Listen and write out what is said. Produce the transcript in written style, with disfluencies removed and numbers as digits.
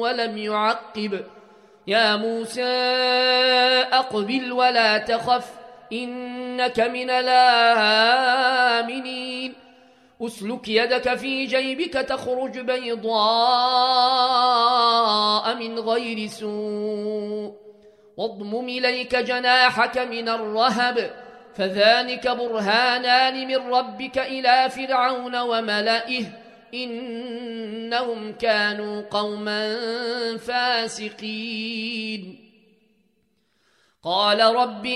ولم يعقب يا موسى أقبل ولا تخف إنك من الآمنين أسلك يدك في جيبك تخرج بيضاء من غير سوء واضمم إليك جناحك من الرهب فذلك برهانان من ربك إلى فرعون وملئه إنهم كانوا قوما فاسقين قال رب